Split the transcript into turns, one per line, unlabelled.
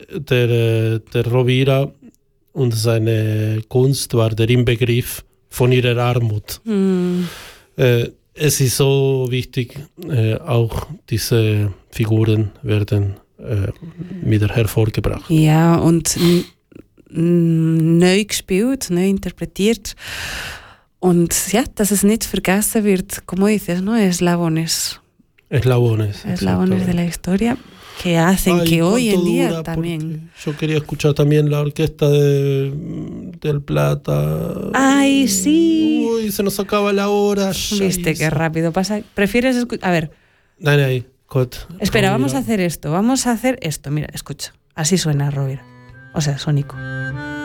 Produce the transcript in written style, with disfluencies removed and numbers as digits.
der Rovira und seine Kunst war der Inbegriff von ihrer Armut. Es ist so wichtig, auch diese Figuren werden wieder hervorgebracht.
Ja, und neu gespielt, neu interpretiert. Und ja, dass es nicht vergessen wird, como dices, ¿no? Eslabones de la historia que hacen que hoy en día también.
Yo quería escuchar también la orquesta del Plata.
¡Ay, sí!
Uy, se nos acaba la hora.
Viste qué rápido pasa. ¿Prefieres escuchar? A ver.
Nein, gut.
Espera, vamos a hacer esto. Mira, escucha. Así suena Rovira. O sea, sónico.